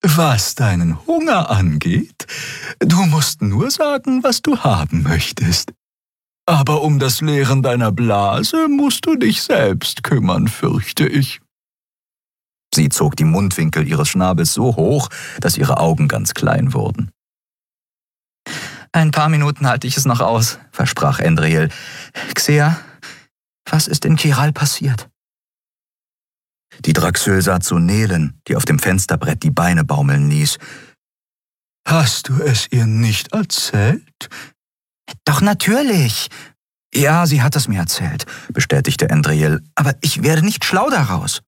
Was deinen Hunger angeht, du musst nur sagen, was du haben möchtest. Aber um das Leeren deiner Blase musst du dich selbst kümmern, fürchte ich.« Sie zog die Mundwinkel ihres Schnabels so hoch, dass ihre Augen ganz klein wurden. »Ein paar Minuten halte ich es noch aus«, versprach Endriel. »Xea, was ist in Kiral passiert?« Die Draxül sah zu Nelen, die auf dem Fensterbrett die Beine baumeln ließ. »Hast du es ihr nicht erzählt?« »Doch natürlich.« »Ja, sie hat es mir erzählt«, bestätigte Endriel, »aber ich werde nicht schlau daraus.«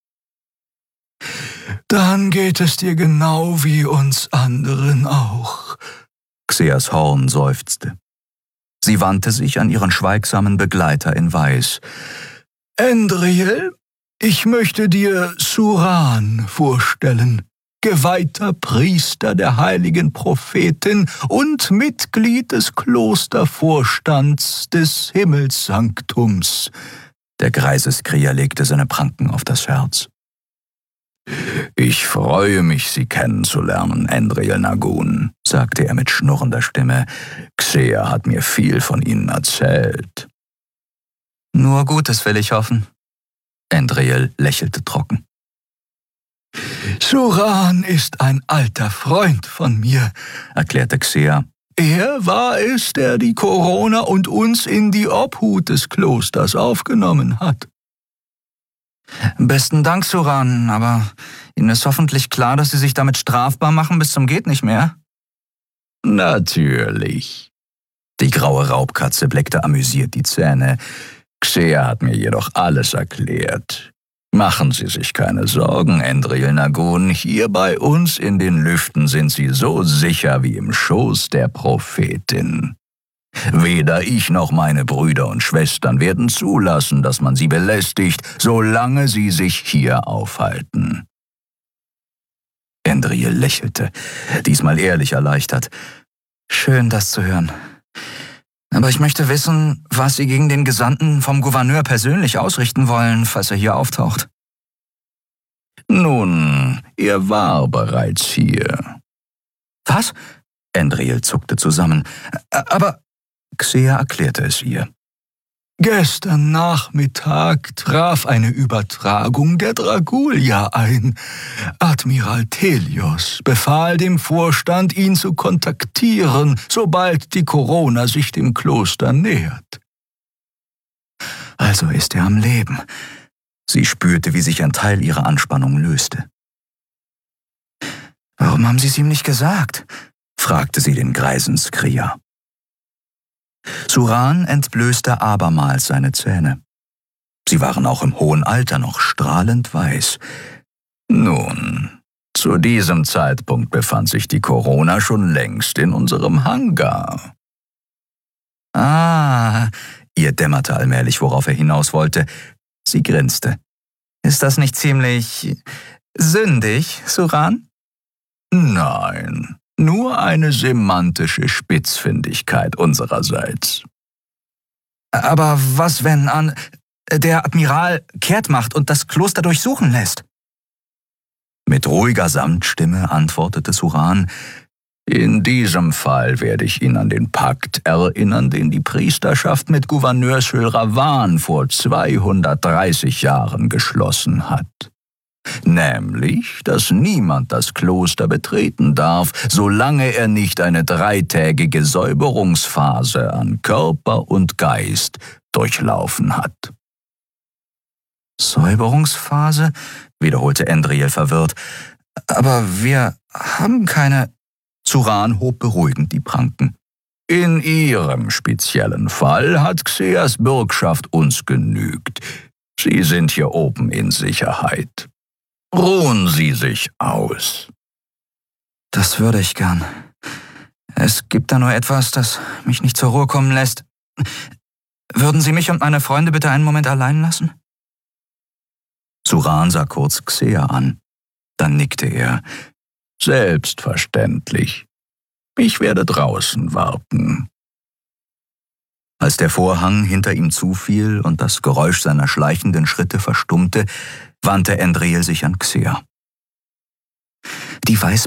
»Dann geht es dir genau wie uns anderen auch.« Xeas Horn seufzte. Sie wandte sich an ihren schweigsamen Begleiter in Weiß. »Endriel, ich möchte dir Suran vorstellen, geweihter Priester der heiligen Prophetin und Mitglied des Klostervorstands des Himmelssanktums.« Der Greiseskrier legte seine Pranken auf das Herz. »Ich freue mich, Sie kennenzulernen, Endriel Nagun«, sagte er mit schnurrender Stimme. »Xea hat mir viel von Ihnen erzählt.« »Nur Gutes will ich hoffen.« Endriel lächelte trocken. »Suran ist ein alter Freund von mir«, erklärte Xea. »Er war es, der die Corona und uns in die Obhut des Klosters aufgenommen hat.« »Besten Dank, Suran, aber Ihnen ist hoffentlich klar, dass Sie sich damit strafbar machen bis zum Gehtnichtmehr?« »Natürlich.« Die graue Raubkatze bleckte amüsiert die Zähne. »Xea hat mir jedoch alles erklärt. Machen Sie sich keine Sorgen, Endriel Nagun. Hier bei uns in den Lüften sind Sie so sicher wie im Schoß der Prophetin. Weder ich noch meine Brüder und Schwestern werden zulassen, dass man sie belästigt, solange sie sich hier aufhalten.« Endriel lächelte, diesmal ehrlich erleichtert. »Schön, das zu hören. Aber ich möchte wissen, was Sie gegen den Gesandten vom Gouverneur persönlich ausrichten wollen, falls er hier auftaucht.« »Nun, er war bereits hier.« »Was?« Endriel zuckte zusammen. »Aber…« Xea erklärte es ihr. »Gestern Nachmittag traf eine Übertragung der Dragulia ein. Admiral Telios befahl dem Vorstand, ihn zu kontaktieren, sobald die Corona sich dem Kloster nähert.« Also ist er am Leben. Sie spürte, wie sich ein Teil ihrer Anspannung löste. »Warum haben Sie es ihm nicht gesagt?« fragte sie den Greiseskrier. Suran entblößte abermals seine Zähne. Sie waren auch im hohen Alter noch strahlend weiß. »Nun, zu diesem Zeitpunkt befand sich die Corona schon längst in unserem Hangar.« »Ah«, ihr dämmerte allmählich, worauf er hinaus wollte. Sie grinste. »Ist das nicht ziemlich sündig, Suran?« »Nein. Nur eine semantische Spitzfindigkeit unsererseits.« »Aber was, wenn der Admiral kehrt macht und das Kloster durchsuchen lässt?« Mit ruhiger Samtstimme antwortete Suran: »In diesem Fall werde ich ihn an den Pakt erinnern, den die Priesterschaft mit Gouverneur Sylravan vor 230 Jahren geschlossen hat. Nämlich, dass niemand das Kloster betreten darf, solange er nicht eine 3-tägige Säuberungsphase an Körper und Geist durchlaufen hat.« »Säuberungsphase?«, wiederholte Endriel verwirrt. »Aber wir haben keine…« Suran hob beruhigend die Pranken. »In Ihrem speziellen Fall hat Xeas Bürgschaft uns genügt. Sie sind hier oben in Sicherheit. Ruhen Sie sich aus.« »Das würde ich gern. Es gibt da nur etwas, das mich nicht zur Ruhe kommen lässt. Würden Sie mich und meine Freunde bitte einen Moment allein lassen?« Suran sah kurz Xea an. Dann nickte er. »Selbstverständlich. Ich werde draußen warten.« Als der Vorhang hinter ihm zufiel und das Geräusch seiner schleichenden Schritte verstummte, wandte Endriel sich an Xea. Die